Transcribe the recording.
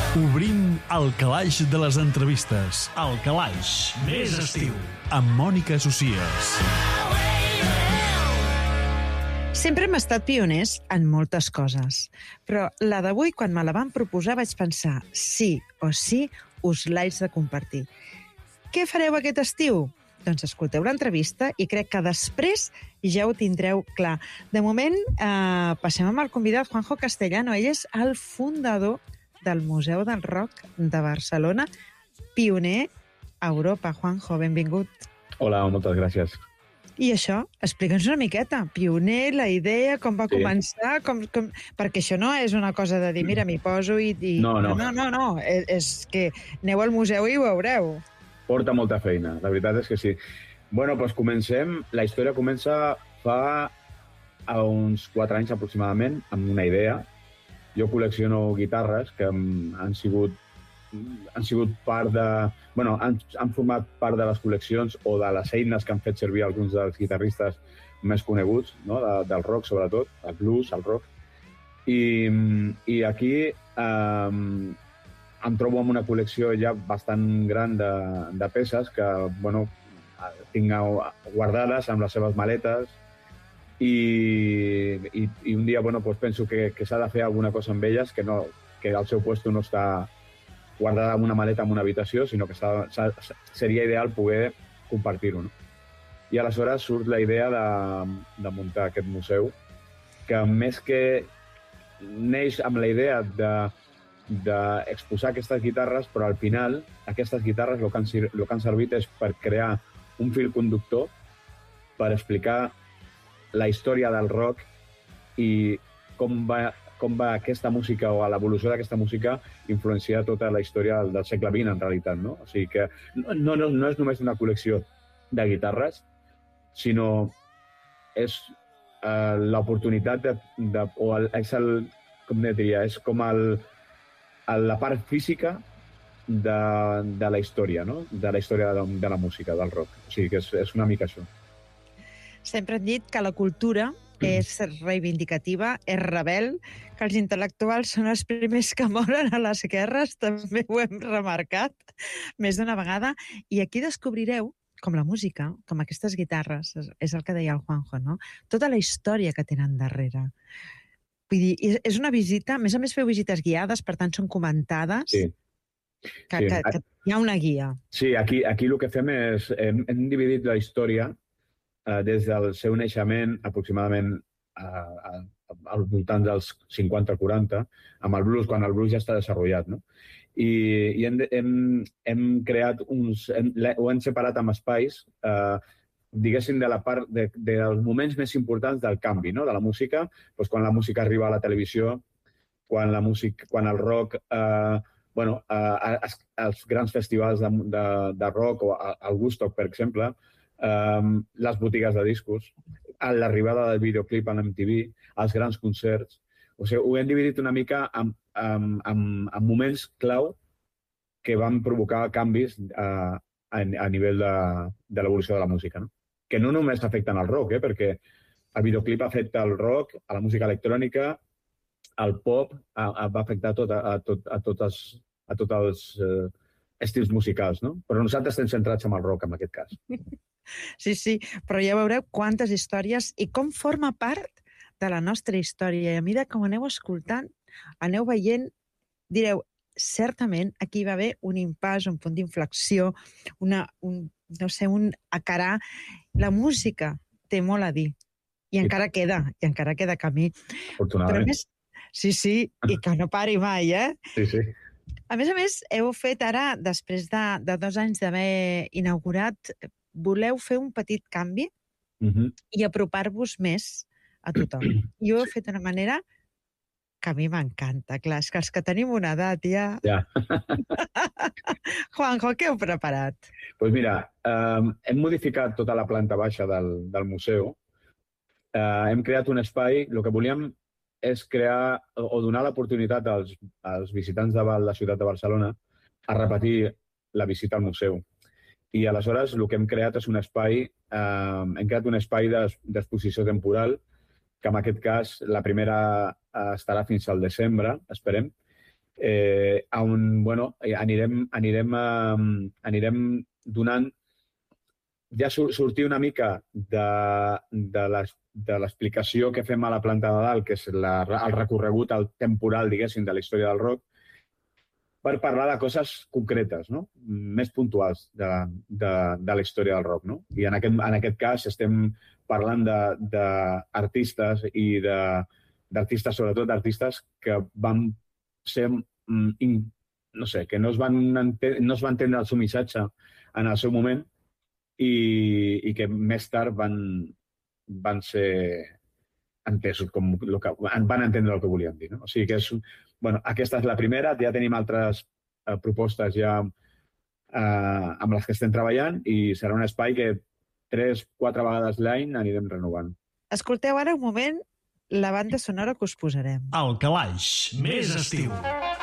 Obrim el calaix de les entrevistes. El calaix més estiu. Amb Mònica Socias. Sempre hem estat pioners en moltes coses, però la d'avui, quan me la van proposar, vaig pensar, sí o sí, us l'haig de compartir. Què fareu aquest estiu? Doncs escolteu l'entrevista i crec que després ja ho tindreu clar. De moment, passem amb el convidat Juanjo Castellano. Ell és el fundador del Museu del Rock de Barcelona, pioner a Europa. Juanjo, benvingut. Hola, moltes gràcies. I això, explica'ns una miqueta. Pioner, la idea, com va començar, perquè això no és una cosa de dir, mira, m'hi poso i... No. És que aneu al museu i ho veureu. Porta molta feina, la veritat és que sí. Bueno, doncs comencem. La història comença fa uns 4 anys aproximadament, amb una idea. Jo col·lecciono guitarres que han sigut part de... Bueno, han format part de les col·leccions o de les eines que han fet servir alguns dels guitarristes més coneguts, no? Del rock, sobretot, el blues, el rock. I aquí em trobo amb una col·lecció ja bastant gran de peces que, bueno, tinc guardades amb les seves maletes i un dia, bueno, doncs penso que s'ha de fer alguna cosa amb elles, que el seu puesto no està guardada en una maleta en una habitació, sinó que seria ideal poder compartir-ho, no? I aleshores surt la idea de muntar aquest museu, que més que neix amb la idea d'exposar aquestes guitarres, però al final aquestes guitarres el que han servit és per crear un fil conductor per explicar la història del rock i com va aquesta música o l'evolució d'aquesta música influenciar tota la història del segle XX, en realitat, no? O sigui que no és només una col·lecció de guitarres, sinó és l'oportunitat és com la part física de la història, no? De la història de la música, del rock. O sigui que és una mica això. Sempre hem dit que la cultura és reivindicativa, és rebel, que els intel·lectuals són els primers que moren a les guerres, també ho hem remarcat més d'una vegada, i aquí descobrireu com la música, com aquestes guitarres, és el que deia el Juanjo, no? Tota la història que tenen darrere. Vull dir, és una visita, a més feu visites guiades, per tant són comentades, sí. Que hi ha una guia. Sí, aquí el que fem és, hem dividit la història des del seu naixement aproximadament al voltant dels 50-40, amb el blues, quan el blues ja està desenvolupat, no? I hem creat ho hem separat amb espais, diguéssim, de la part dels moments més importants del canvi, no? De la música, doncs quan la música arriba a la televisió, quan el rock, els grans festivals de rock, o el Woodstock, per exemple, les botigues de discos, l'arribada del videoclip a l'MTV, els grans concerts. O sigui, ho hem dividit una mica en moments clau que van provocar canvis a nivell de l'evolució de la música, no? Que no només afecten al rock, perquè el videoclip afecta al rock, a la música electrònica, al pop, va afectar a tots els estils musicals, no? Però nosaltres estem centrats en el rock, en aquest cas. Sí, però ja veureu quantes històries i com forma part de la nostra història. I a mesura que ho aneu escoltant, aneu veient, direu, certament aquí va haver un impàs, un punt d'inflexió, un acarar. La música té molt a dir. I encara queda camí. Afortunadament. Però a més, sí, i que no pari mai, eh? Sí. A més, heu fet ara, després de 2 anys d'haver inaugurat, voleu fer un petit canvi i apropar-vos més a tothom. I ho heu fet d'una manera que a mi m'encanta. Clar, és que els que tenim una edat ja... Juanjo, què heu preparat? Doncs mira, hem modificat tota la planta baixa del museu. Hem creat un espai. El que volíem és crear o donar l'oportunitat als visitants de la ciutat de Barcelona a repetir la visita al museu. I aleshores el que hem creat és un espai, d'exposició temporal, que en aquest cas la primera estarà fins al desembre, esperem, on anirem donant ja sortir una mica de l'explicació que fem a la planta de dalt, que és el recorregut temporal, diguéssim, de la història del rock, per parlar de coses concretes, no? Més puntuals de la història del rock. No? I en aquest cas estem parlant d'artistes i d'artistes, sobretot d'artistes que van ser, no sé, que no es van entendre el seu missatge en el seu moment i que més tard van ser entesos van entendre el que volíem dir. No? O sigui que aquesta és la primera, ja tenim altres propostes ja amb les que estem treballant i serà un espai que 3-4 vegades l'any anirem renovant. Escolteu ara un moment la banda sonora que us posarem. El calaix més estiu.